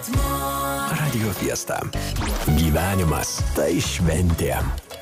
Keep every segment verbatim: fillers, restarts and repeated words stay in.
Radio Fiesta. Gyvenimas tai šventė.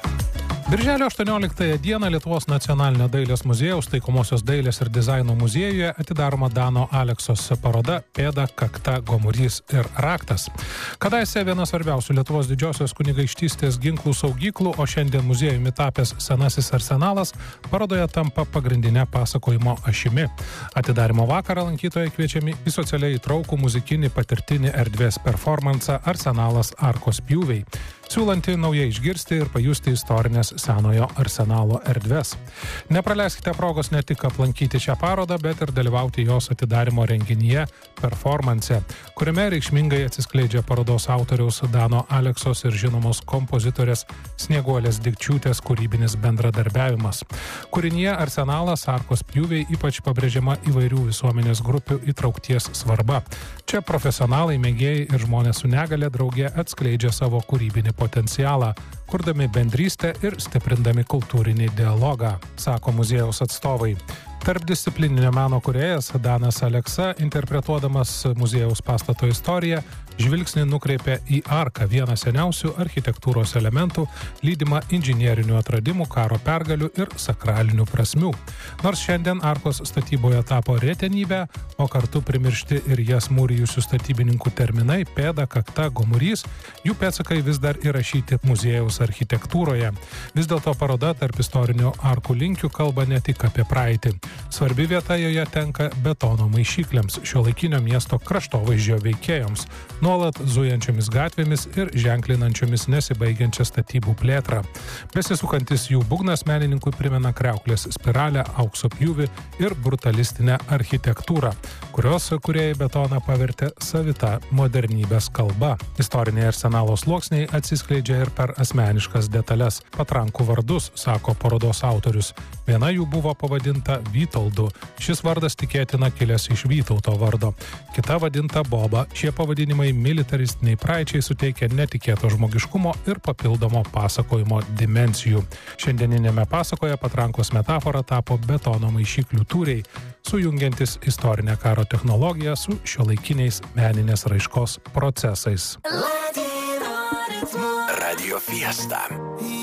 Birželio aštuonioliktąją dieną Lietuvos nacionalinio dailės muziejaus taikomosios dailės ir dizaino muziejuje atidaroma Dano Aleksos paroda Pėda, kakta, gomurys ir raktas. Kadaise viena svarbiausių Lietuvos didžiosios kunigaikštystės ginklų saugyklų, o šiandien muziejumi tapęs senasis arsenalas, parodoje tampa pagrindinė pasakojimo ašimi. Atidarymo vakarą lankytojai kviečiami į socialiai įtraukų muzikinį patirtinį erdvės performansą Arsenalas Arkos pjūviai, siūlanti naujai išgirsti ir pajusti istorinės senojo arsenalo erdves. Nepraleiskite progos ne tik aplankyti šią parodą, bet ir dalyvauti jos atidarymo renginyje performanse, kuriame reikšmingai atsiskleidžia parodos autoriaus Dano Aleksos ir žinomos kompozitorės Snieguolės Dikčiūtės kūrybinis bendradarbiavimas. Kūrinyje Arsenalas Arkos pjūviai ypač pabrėžiama įvairių visuomenės grupių įtraukties svarba. Čia profesionalai, mėgėjai ir žmonės su negale drauge atskleidžia savo kūrybinį potencialą, kurdami bendrystę ir stiprindami kultūrinį dialogą, sako muziejaus atstovai. Tarpdisciplininio meno kūrėjas Danas Aleksa, interpretuodamas muziejaus pastato istoriją, žvilgsnį nukreipė į arką, vieną seniausių architektūros elementų, lydimą inžinierinių atradimų, karo pergalių ir sakralinių prasmių. Nors šiandien arkos statyboje tapo retenybė, o kartu primiršti ir jas mūrijusių statybininkų terminai Pėda, kakta, gomurys, jų pėdsakai vis dar įrašyti muziejaus architektūroje. Vis dėlto paroda tarp istorinių arkų linkių kalba ne tik apie praeitį. Svarbi vieta joje tenka betono maišyklėms, šiuolaikinio miesto kraštovaizdžio veikėjoms, nuolat zujančiomis gatvėmis ir ženklinančiomis nesibaigiančią statybų plėtrą. Besisukantis jų būgnas menininkui primena kriauklės spiralę, aukso pjūvį ir brutalistinę architektūrą, kurios kūrėjai betoną pavertė savita modernybės kalba. Istoriniai arsenalo sluoksniai atsiskleidžia ir per asmeniškas detalės, patrankų vardus, sako parodos autorius. Viena jų buvo pavadinta Vytoldu. Šis vardas tikėtina kilęs iš Vytauto vardo. Kita vadinta Boba. Šie pavadinimai militaristiniai praeičiai suteikia netikėto žmogiškumo ir papildomo pasakojimo dimensijų. Šiandieninėme pasakoje patrankos metafora tapo betono maišyklių tūriai, sujungiantis istorinę karo technologiją su šiuolaikiniais meninės raiškos procesais. Radio Fiesta.